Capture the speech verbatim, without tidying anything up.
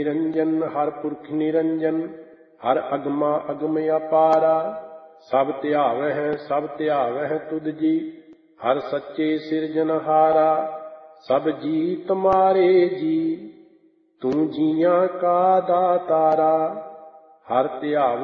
ਨਿਰੰਜਨ ਹਰ ਪੁਰਖ ਨਿਰੰਜਨ, ਹਰ ਅਗਮਾ ਅਗਮ ਅਪਾਰਾ। ਸਭ ਧਿਆਵਹਿ ਸਭ ਧਿਆਵਹਿ ਤੁਧ ਜੀ, ਹਰ ਸੱਚੇ ਸਿਰਜਨਹਾਰਾ। ਸਭ ਜੀ ਤੁਮਾਰੇ ਜੀ, ਤੂੰ ਜੀਆਂ ਕਾ ਦਾਤਾਰਾ। ਹਰ ਧਿਆਵ